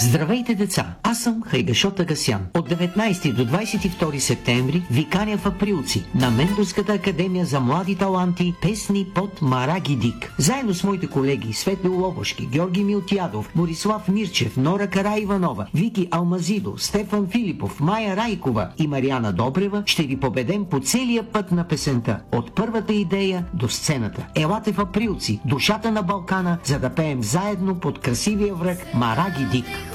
Здравейте, деца! Аз съм Хайгашот Агасян. От 19 до 22 септември ви каня в Априлци на Мендовската академия за млади таланти песни под Мараги Дик. Заедно с моите колеги Светло Лобошки, Георги Милтиадов, Борислав Мирчев, Нора Караиванова, Вики Алмазидо, Стефан Филипов, Майя Райкова и Мариана Добрева ще ви победем по целия път на песента. От първата идея до сцената. Елате в Априлци, душата на Балкана, за да пеем заедно под красивия връх Мараги Дик.